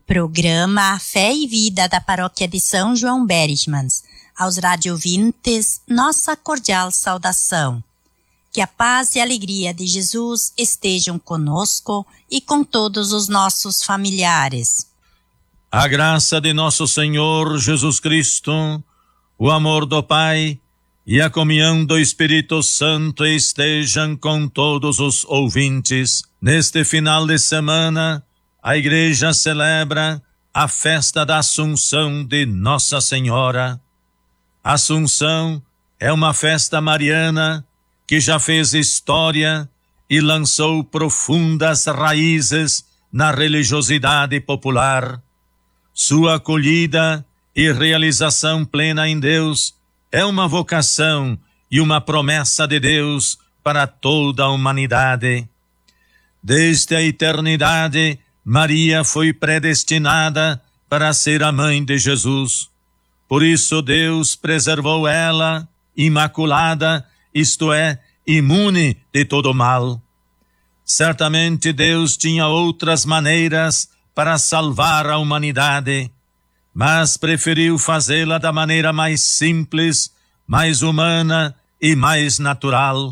Programa Fé e Vida da Paróquia de São João Bergmans. Aos radiovintes, nossa cordial saudação. Que a paz e a alegria de Jesus estejam conosco e com todos os nossos familiares. A graça de nosso Senhor Jesus Cristo, o amor do Pai e a comunhão do Espírito Santo estejam com todos os ouvintes. Neste final de semana, a Igreja celebra a festa da Assunção de Nossa Senhora. A Assunção é uma festa mariana que já fez história e lançou profundas raízes na religiosidade popular. Sua acolhida e realização plena em Deus é uma vocação e uma promessa de Deus para toda a humanidade. Desde a eternidade, Maria foi predestinada para ser a mãe de Jesus. Por isso Deus preservou ela, imaculada, isto é, imune de todo mal. Certamente Deus tinha outras maneiras para salvar a humanidade, mas preferiu fazê-la da maneira mais simples, mais humana e mais natural.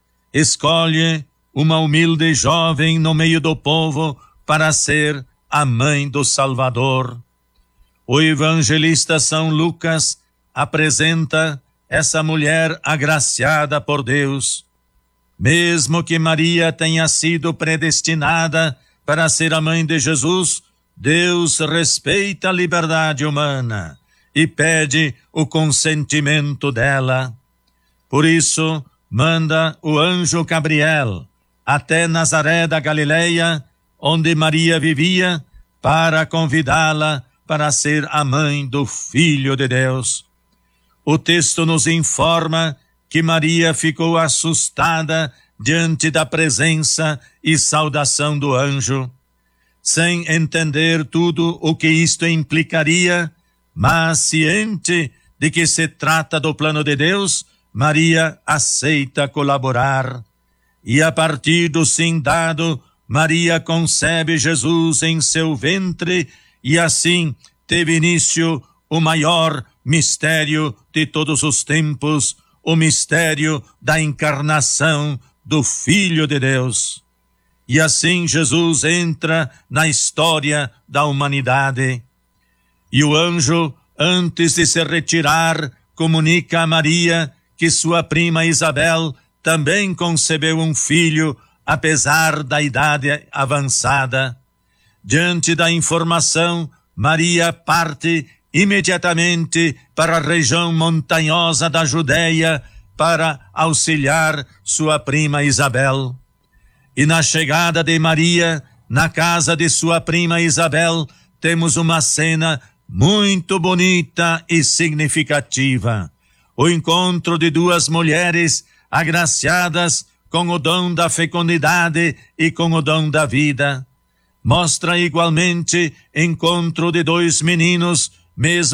Escolhe uma humilde jovem no meio do povo para ser a mãe do Salvador. O evangelista São Lucas apresenta essa mulher agraciada por Deus. Mesmo que Maria tenha sido predestinada para ser a mãe de Jesus, Deus respeita a liberdade humana e pede o consentimento dela. Por isso, manda o anjo Gabriel até Nazaré da Galileia, onde Maria vivia, para convidá-la para ser a mãe do Filho de Deus. O texto nos informa que Maria ficou assustada diante da presença e saudação do anjo. Sem entender tudo o que isto implicaria, mas ciente de que se trata do plano de Deus, Maria aceita colaborar. E a partir do sim dado, Maria concebe Jesus em seu ventre e assim teve início o maior mistério de todos os tempos, o mistério da encarnação do Filho de Deus. E assim Jesus entra na história da humanidade. E o anjo, antes de se retirar, comunica a Maria que sua prima Isabel também concebeu um filho, apesar da idade avançada. Diante da informação, Maria parte imediatamente para a região montanhosa da Judeia para auxiliar sua prima Isabel. E na chegada de Maria, na casa de sua prima Isabel, temos uma cena muito bonita e significativa. O encontro de duas mulheres agraciadas com o dom da fecundidade e com o dom da vida. Mostra igualmente encontro de dois meninos, mesmo